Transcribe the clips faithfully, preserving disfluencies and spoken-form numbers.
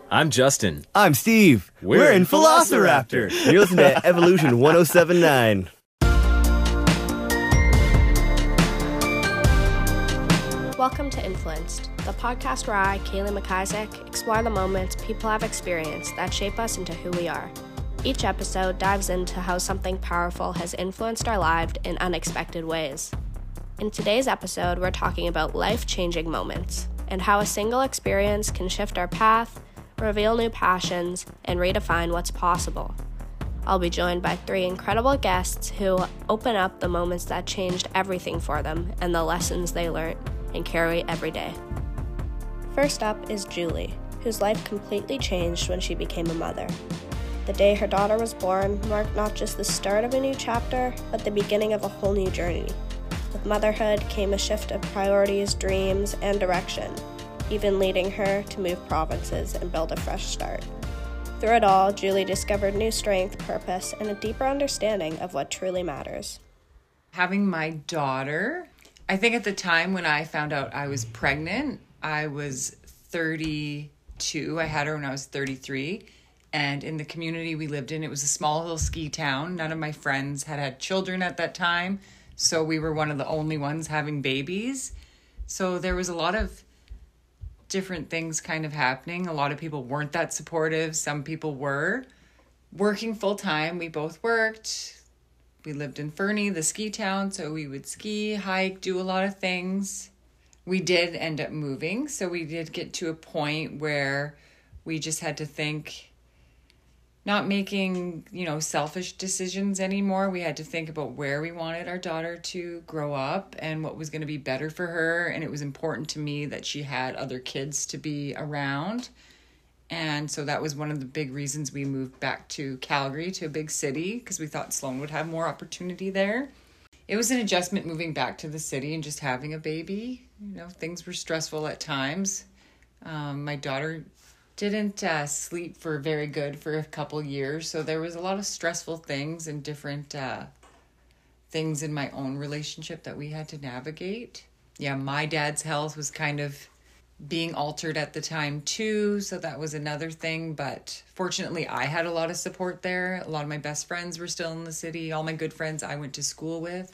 I'm Justin. I'm Steve. We're, We're in in Velociraptor. And you're listening to Evolution one oh seven point nine. Welcome to Influenced, the podcast where I, Kaylee McIsaac, explore the moments people have experienced that shape us into who we are. Each episode dives into how something powerful has influenced our lives in unexpected ways. In today's episode, we're talking about life-changing moments and how a single experience can shift our path, reveal new passions, and redefine what's possible. I'll be joined by three incredible guests who open up the moments that changed everything for them and the lessons they learned and carry every day. First up is Julie, whose life completely changed when she became a mother. The day her daughter was born marked not just the start of a new chapter, but the beginning of a whole new journey. With motherhood came a shift of priorities, dreams, and direction, even leading her to move provinces and build a fresh start. Through it all, Julie discovered new strength, purpose, and a deeper understanding of what truly matters. Having my daughter, I think at the time when I found out I was pregnant, I was thirty-two. I had her when I was thirty-three. And in the community we lived in, it was a small little ski town. None of my friends had had children at that time. So we were one of the only ones having babies. So there was a lot of different things kind of happening. A lot of people weren't that supportive. Some people were. Working full time, we both worked. We lived in Fernie, the ski town, so we would ski, hike, do a lot of things. We did end up moving, so we did get to a point where we just had to think, not making, you know, selfish decisions anymore. We had to think about where we wanted our daughter to grow up and what was going to be better for her, and it was important to me that she had other kids to be around. And so that was one of the big reasons we moved back to Calgary, to a big city, because we thought Sloan would have more opportunity there. It was an adjustment moving back to the city and just having a baby. You know, things were stressful at times. Um, my daughter didn't uh, sleep for very good for a couple years, so there was a lot of stressful things and different uh, things in my own relationship that we had to navigate. Yeah, my dad's health was kind of being altered at the time too, so that was another thing, but fortunately I had a lot of support there. A lot of my best friends were still in the city, all my good friends I went to school with.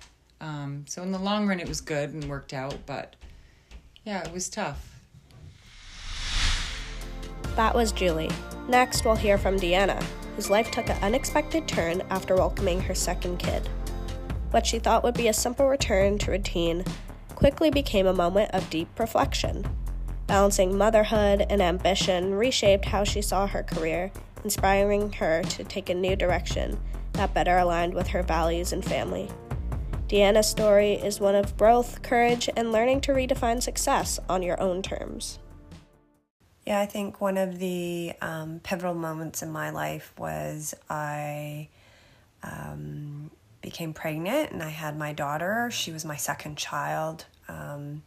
Um, so in the long run it was good and worked out, but yeah, it was tough. That was Julie. Next, we'll hear from Deanna, whose life took an unexpected turn after welcoming her second kid. What she thought would be a simple return to routine quickly became a moment of deep reflection. Balancing motherhood and ambition reshaped how she saw her career, inspiring her to take a new direction that better aligned with her values and family. Deanna's story is one of growth, courage, and learning to redefine success on your own terms. Yeah, I think one of the um, pivotal moments in my life was I um, became pregnant and I had my daughter. She was my second child. Um,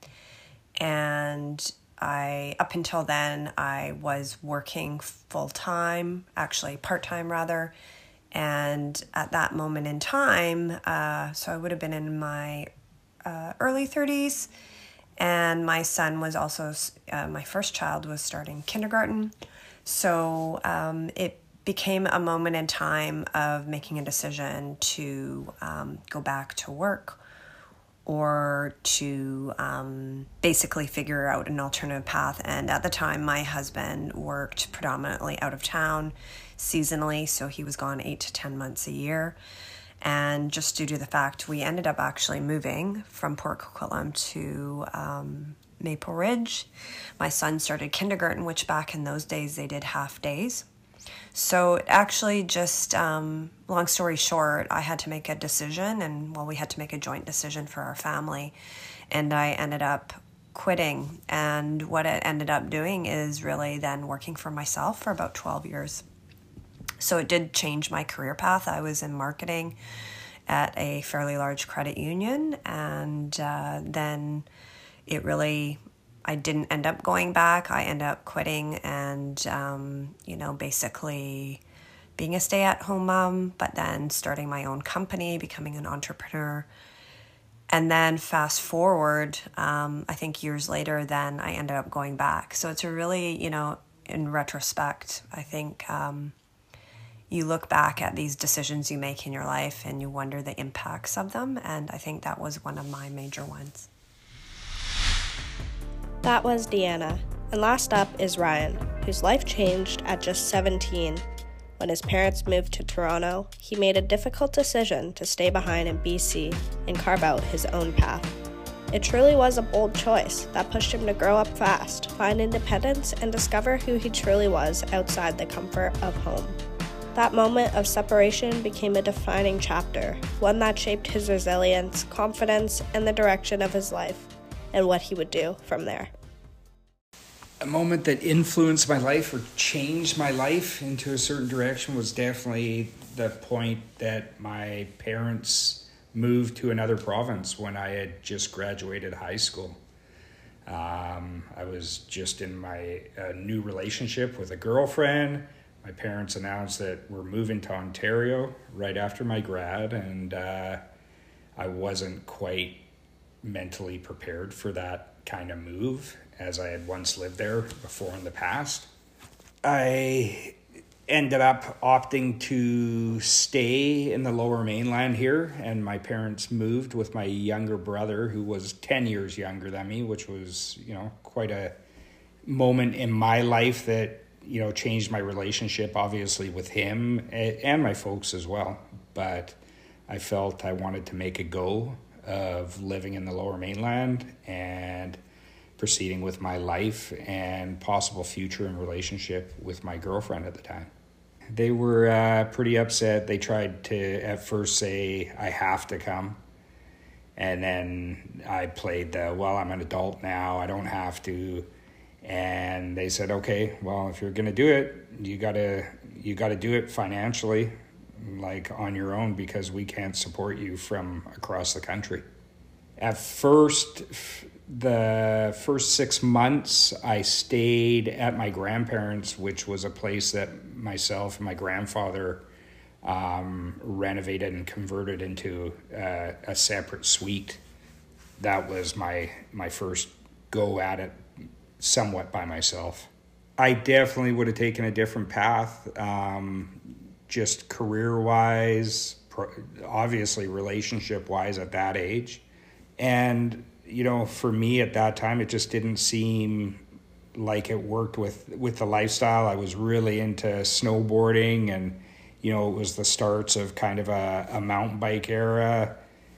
and I, up until then, I was working full-time, actually part-time rather. And at that moment in time, uh, so I would have been in my uh, early thirties. And my son was also, uh, my first child was starting kindergarten. So um, it became a moment in time of making a decision to um, go back to work or to um, basically figure out an alternative path. And at the time, my husband worked predominantly out of town seasonally, so he was gone eight to ten months a year. And just due to the fact we ended up actually moving from Port Coquitlam to um, Maple Ridge, my son started kindergarten, which back in those days they did half days. So it actually just, um, long story short, I had to make a decision, and well, we had to make a joint decision for our family, and I ended up quitting. And what it ended up doing is really then working for myself for about twelve years. So it did change my career path. I was in marketing at a fairly large credit union, and uh, then it really, I didn't end up going back. I ended up quitting and, um, you know, basically being a stay-at-home mom, but then starting my own company, becoming an entrepreneur. And then fast forward, um, I think years later, then I ended up going back. So it's a really, you know, in retrospect, I think um, you look back at these decisions you make in your life and you wonder the impacts of them, and I think that was one of my major ones. That was Deanna. And last up is Ryan, whose life changed at just seventeen. When his parents moved to Toronto, he made a difficult decision to stay behind in B C and carve out his own path. It truly was a bold choice that pushed him to grow up fast, find independence, and discover who he truly was outside the comfort of home. That moment of separation became a defining chapter, one that shaped his resilience, confidence, and the direction of his life, and what he would do from there. A moment that influenced my life or changed my life into a certain direction was definitely the point that my parents moved to another province when I had just graduated high school. Um, I was just in my uh, new relationship with a girlfriend. My parents announced that we're moving to Ontario right after my grad, and uh, I wasn't quite mentally prepared for that kind of move, as I had once lived there before in the past. I ended up opting to stay in the Lower Mainland here, and my parents moved with my younger brother, who was ten years younger than me, which was, you know, quite a moment in my life that, you know, changed my relationship, obviously, with him and my folks as well. But I felt I wanted to make a go of living in the Lower Mainland and proceeding with my life and possible future and relationship with my girlfriend at the time. They were uh, pretty upset. They tried to at first say, I have to come. And then I played the, well, I'm an adult now, I don't have to. And they said, okay, well, if you're gonna do it, you gotta you gotta do it financially, like on your own, because we can't support you from across the country. At first, the first six months, I stayed at my grandparents', which was a place that myself and my grandfather um, renovated and converted into uh, a separate suite. That was my my first go at it, somewhat by myself. I definitely would have taken a different path, um, just career-wise, pro- obviously relationship-wise at that age. And, you know, for me at that time, it just didn't seem like it worked with, with the lifestyle. I was really into snowboarding, and, you know, it was the starts of kind of a, a mountain bike era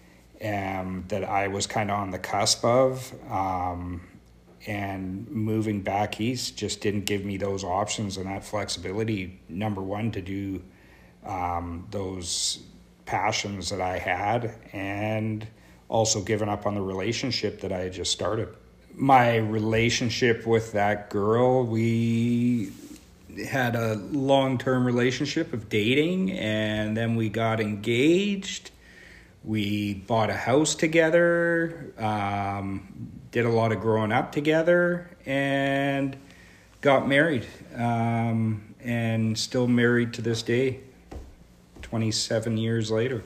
um, that I was kind of on the cusp of. Um, and moving back east just didn't give me those options and that flexibility, number one, to do um, those passions that I had, and also giving up on the relationship that I had just started. My relationship with that girl, we had a long-term relationship of dating, and then we got engaged. We bought a house together, um, did a lot of growing up together, and got married, um, and still married to this day, twenty-seven years later.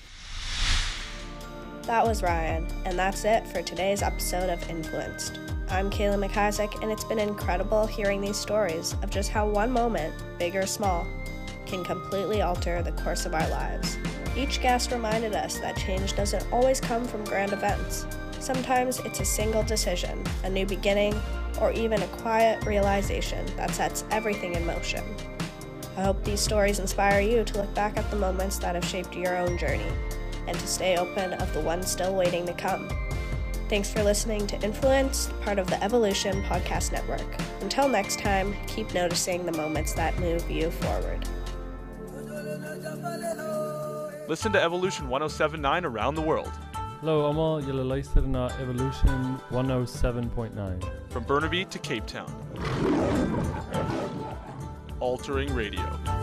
That was Ryan, and that's it for today's episode of Influenced. I'm Kayla McIsaac, and it's been incredible hearing these stories of just how one moment, big or small, can completely alter the course of our lives. Each guest reminded us that change doesn't always come from grand events. Sometimes it's a single decision, a new beginning, or even a quiet realization that sets everything in motion. I hope these stories inspire you to look back at the moments that have shaped your own journey, and to stay open of the ones still waiting to come. Thanks for listening to Influenced, part of the Evolution Podcast Network. Until next time, keep noticing the moments that move you forward. Listen to Evolution one oh seven point nine around the world. Hello, I'm all you'll listen to Evolution one oh seven point nine. From Burnaby to Cape Town. Altering Radio.